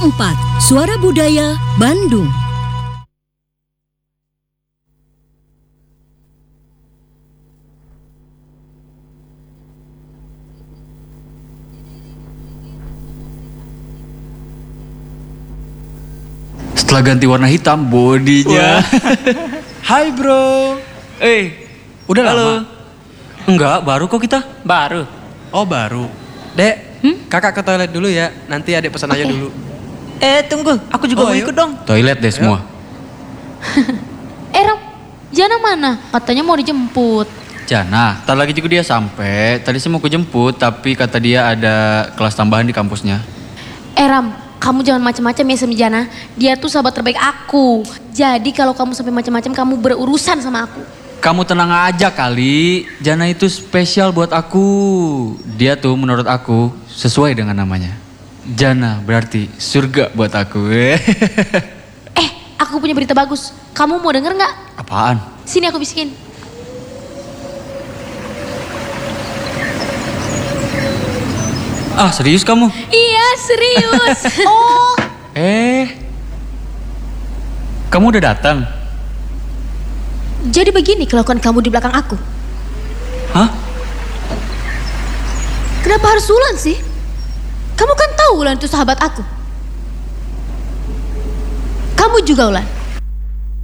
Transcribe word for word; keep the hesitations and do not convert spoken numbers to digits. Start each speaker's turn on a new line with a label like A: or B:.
A: empat, Suara Budaya Bandung.
B: Setelah ganti warna hitam, bodinya.
C: Hai bro.
B: Eh,
C: Udah
B: halo.
C: lama?
B: Enggak, baru kok kita.
D: Baru.
C: Oh baru. Dek,
D: Hmm?
C: kakak ke toilet dulu ya. Nanti adek pesan aja dulu.
D: Eh tunggu, aku juga
C: Oh,
D: mau
C: ayo.
D: ikut dong.
B: Toilet deh semua.
E: Eh Ram, Jana mana? Katanya mau dijemput.
B: Jana, ntar lagi juga dia sampai. Tadi saya mau ku jemput, tapi kata dia ada kelas tambahan di kampusnya.
E: Eh Ram, kamu jangan macam-macam ya sama Jana. Dia tuh sahabat terbaik aku. Jadi kalau kamu sampai macam-macam, kamu berurusan sama aku.
B: Kamu tenang aja kali, Jana itu spesial buat aku. Dia tuh menurut aku sesuai dengan namanya. Jana berarti surga buat aku.
E: Eh, aku punya berita bagus. Kamu mau denger nggak?
B: Apaan?
E: Sini aku bisikin.
B: Ah, serius kamu?
E: Iya, serius. Oh,
B: Eh, kamu udah datang?
E: jadi begini kelakuan kamu di belakang aku.
B: Hah?
E: Kenapa harus Wulan sih? Kamu kan tahu Wulan itu sahabat aku. Kamu juga Wulan.